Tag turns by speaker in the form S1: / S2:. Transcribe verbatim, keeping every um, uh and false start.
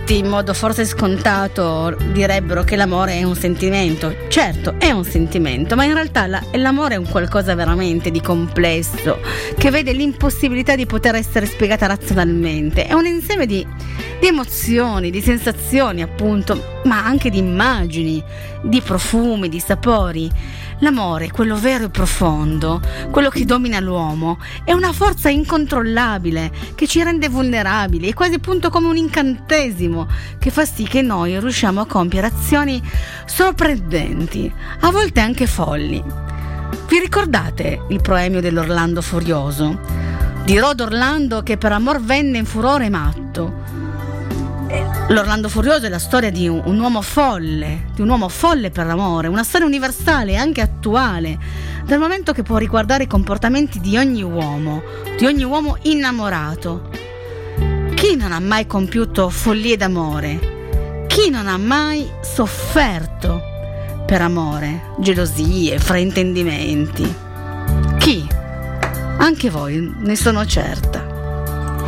S1: tutti in modo forse scontato direbbero che l'amore è un sentimento. Certo, è un sentimento, ma in realtà la, l'amore è un qualcosa veramente di complesso, che vede l'impossibilità di poter essere spiegata razionalmente. È un insieme di, di emozioni, di sensazioni appunto, ma anche di immagini, di profumi, di sapori. L'amore, quello vero e profondo, quello che domina l'uomo, è una forza incontrollabile che ci rende vulnerabili, è quasi appunto come un incantesimo che fa sì che noi riusciamo a compiere azioni sorprendenti, a volte anche folli. Vi ricordate il proemio dell'Orlando Furioso? Dirò d'Orlando che per amor venne in furore matto. L'Orlando Furioso è la storia di un, un uomo folle, di un uomo folle per l'amore, una storia universale e anche attuale, dal momento che può riguardare i comportamenti di ogni uomo, di ogni uomo innamorato. Chi non ha mai compiuto follie d'amore? Chi non ha mai sofferto per amore, gelosie, fraintendimenti? Chi? Anche voi, ne sono certa.